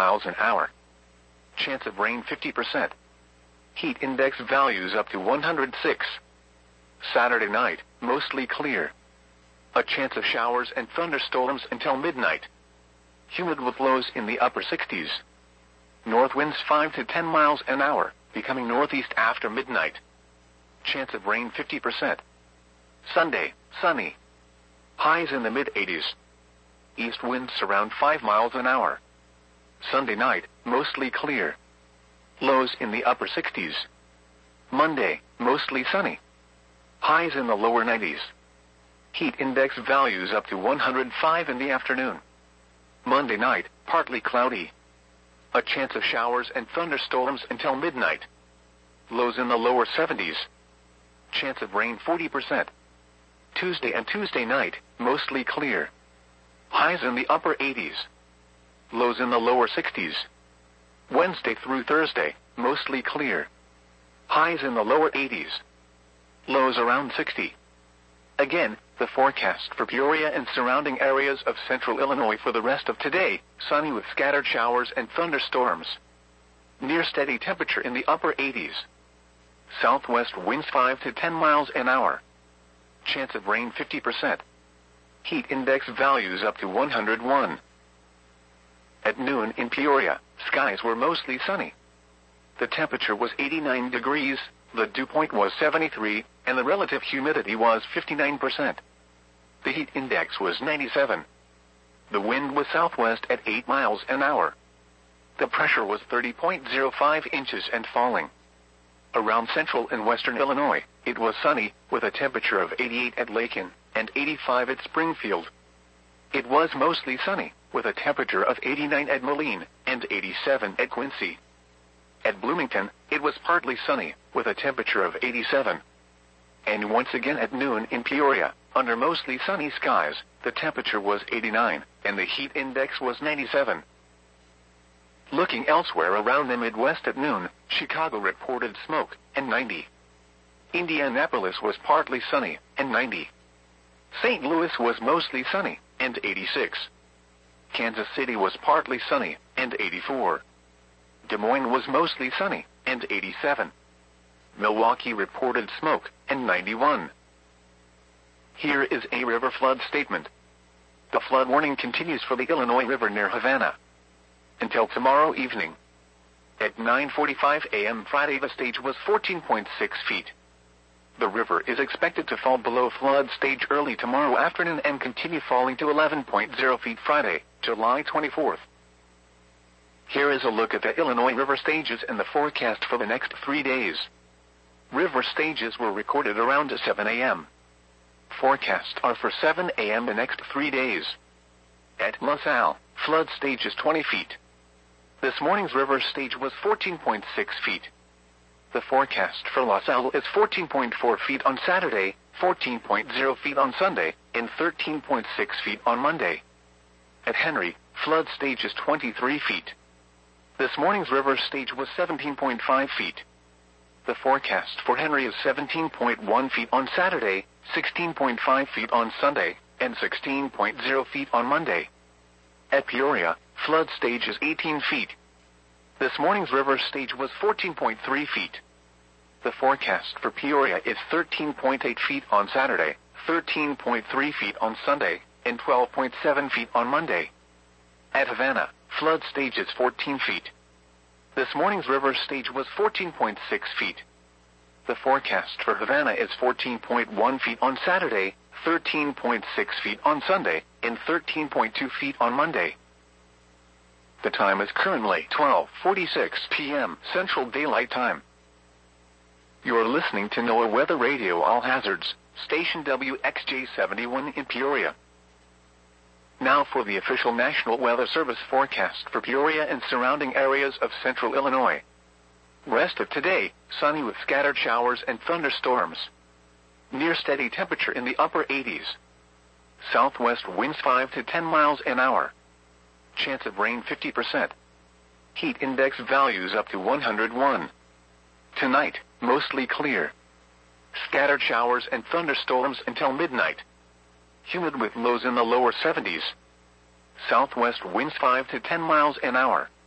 miles an hour. Chance of rain 50%. Heat index values up to 106. Saturday night, mostly clear. A chance of showers and thunderstorms until midnight. Humid with lows in the upper 60s. North winds 5 to 10 miles an hour, becoming northeast after midnight. Chance of rain 50%. Sunday, sunny. Highs in the mid-80s. East winds around 5 miles an hour. Sunday night, mostly clear. Lows in the upper 60s. Monday, mostly sunny. Highs in the lower 90s. Heat index values up to 105 in the afternoon. Monday night, partly cloudy. A chance of showers and thunderstorms until midnight. Lows in the lower 70s. Chance of rain 40%. Tuesday and Tuesday night, mostly clear. Highs in the upper 80s. Lows in the lower 60s. Wednesday through Thursday, mostly clear. Highs in the lower 80s. Lows around 60. Again, the forecast for Peoria and surrounding areas of central Illinois for the rest of today, sunny with scattered showers and thunderstorms. Near steady temperature in the upper 80s. Southwest winds 5 to 10 miles an hour. Chance of rain 50%. Heat index values up to 101. At noon in Peoria, skies were mostly sunny. The temperature was 89 degrees, the dew point was 73, and the relative humidity was 59%. The heat index was 97. The wind was southwest at 8 miles an hour. The pressure was 30.05 inches and falling. Around central and western Illinois, it was sunny, with a temperature of 88 at Lakin and 85 at Springfield. It was mostly sunny, with a temperature of 89 at Moline and 87 at Quincy. At Bloomington, it was partly sunny, with a temperature of 87. And once again at noon in Peoria, under mostly sunny skies, the temperature was 89, and the heat index was 97. Looking elsewhere around the Midwest at noon, Chicago reported smoke, and 90. Indianapolis was partly sunny, and 90. St. Louis was mostly sunny, and 86. Kansas City was partly sunny, and 84. Des Moines was mostly sunny, and 87. Milwaukee reported smoke, and 91. Here is a river flood statement. The flood warning continues for the Illinois River near Havana until tomorrow evening. At 9:45 a.m. Friday, the stage was 14.6 feet. The river is expected to fall below flood stage early tomorrow afternoon and continue falling to 11.0 feet Friday, July 24th. Here is a look at the Illinois River stages and the forecast for the next 3 days. River stages were recorded around 7 a.m. Forecasts are for 7 a.m. the next 3 days. At LaSalle, flood stage is 20 feet. This morning's river stage was 14.6 feet. The forecast for LaSalle is 14.4 feet on Saturday, 14.0 feet on Sunday, and 13.6 feet on Monday. At Henry, flood stage is 23 feet. This morning's river stage was 17.5 feet. The forecast for Henry is 17.1 feet on Saturday, 16.5 feet on Sunday, and 16.0 feet on Monday. At Peoria, flood stage is 18 feet. This morning's river stage was 14.3 feet. The forecast for Peoria is 13.8 feet on Saturday, 13.3 feet on Sunday, and 12.7 feet on Monday. At Havana, flood stage is 14 feet. This morning's river stage was 14.6 feet. The forecast for Havana is 14.1 feet on Saturday, 13.6 feet on Sunday, and 13.2 feet on Monday. The time is currently 12:46 p.m. Central Daylight Time. You are listening to NOAA Weather Radio All Hazards, station WXJ71 in Peoria. Now for the official National Weather Service forecast for Peoria and surrounding areas of central Illinois. Rest of today, sunny with scattered showers and thunderstorms. Near steady temperature in the upper 80s. Southwest winds 5 to 10 miles an hour. Chance of rain 50%. Heat index values up to 101. Tonight, mostly clear. Scattered showers and thunderstorms until midnight. Humid with lows in the lower 70s. Southwest winds 5 to 10 miles an hour.